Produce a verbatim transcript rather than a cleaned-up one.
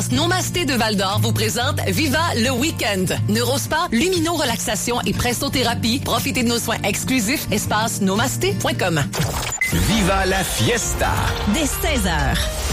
Nomasté de Val-d'Or vous présente Viva le Week-end. Neurospa, Lumino-Relaxation et Prestothérapie. Profitez de nos soins exclusifs. Espace nomasté point com. Viva la fiesta! Dès seize heures.